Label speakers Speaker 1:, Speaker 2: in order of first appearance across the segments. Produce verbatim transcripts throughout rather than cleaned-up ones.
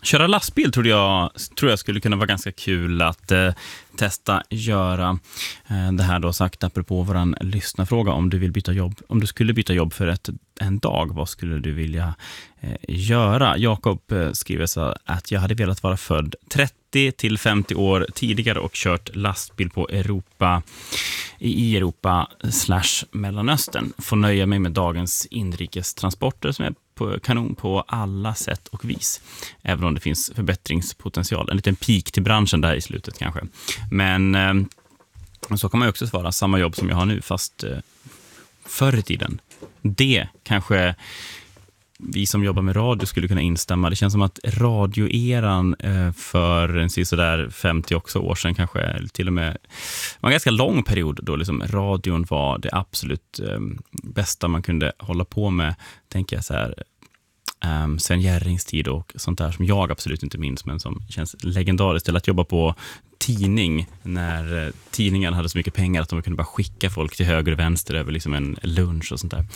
Speaker 1: Köra lastbil tror jag, tror jag skulle kunna vara ganska kul att eh, testa göra. Eh, det här då sagt apropå våran lyssnarfråga, om du vill byta jobb. Om du skulle byta jobb för ett, en dag, vad skulle du vilja eh, göra? Jakob eh, skriver så att jag hade velat vara född trettio till femtio år tidigare och kört lastbil på Europa, i Europa slash Mellanöstern. Får nöja mig med dagens inrikestransporter som är på kanon på alla sätt och vis. Även om det finns förbättringspotential. En liten peak till branschen där i slutet kanske. Men eh, så kan man ju också svara samma jobb som jag har nu, fast eh, förr i tiden. Det kanske vi som jobbar med radio skulle kunna instämma. Det känns som att radioeran eh, för en sådär femtio också år sedan kanske till och med var en ganska lång period då liksom radion var det absolut eh, bästa man kunde hålla på med, tänker jag så här. Um, Sven Jerrings tid och sånt där som jag absolut inte minns, men som känns legendariskt, till att jobba på tidning när eh, tidningen hade så mycket pengar att de kunde bara skicka folk till höger och vänster över liksom en lunch och sånt där.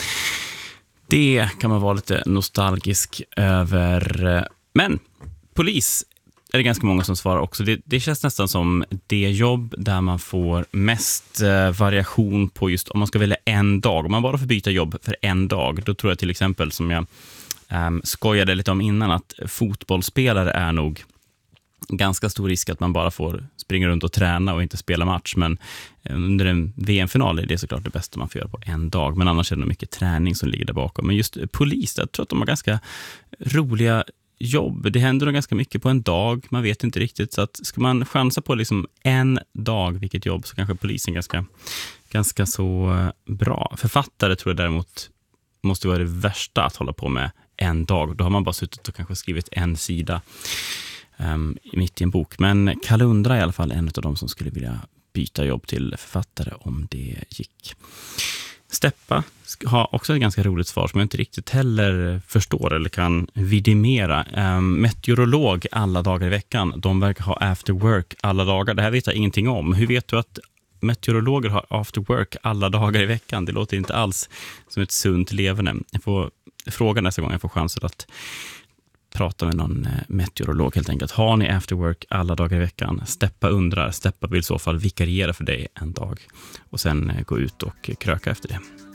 Speaker 1: Det kan man vara lite nostalgisk över. Men polis är det ganska många som svarar också. Det, det känns nästan som det jobb där man får mest eh, variation på just om man ska välja en dag. Om man bara får byta jobb för en dag, då tror jag till exempel, som jag eh, skojade lite om innan, att fotbollsspelare är nog ganska stor risk att man bara får springa runt och träna och inte spela match. Men under en V M-final är det såklart det bästa man får göra på en dag. Men annars är det nog mycket träning som ligger där bakom. Men just polis, jag tror att de har ganska roliga jobb. Det händer nog ganska mycket på en dag. Man vet inte riktigt. Så att ska man chansa på liksom en dag vilket jobb, så kanske polisen är ganska, ganska så bra. Författare tror jag däremot måste vara det värsta att hålla på med en dag. Då har man bara suttit och kanske skrivit en sida Um, mitt i en bok. Men Kalundra är i alla fall en av de som skulle vilja byta jobb till författare om det gick. Steppa har också ett ganska roligt svar som jag inte riktigt heller förstår eller kan vidimera. Um, meteorolog alla dagar i veckan. De verkar ha after work alla dagar. Det här vet jag ingenting om. Hur vet du att meteorologer har after work alla dagar i veckan? Det låter inte alls som ett sunt levande. Jag får fråga nästa gång jag får chansen att prata med någon meteorolog helt enkelt. Har ni after work alla dagar i veckan? Steppa undrar. Steppa vill i så fall vikariera för dig en dag och sen gå ut och kröka efter det.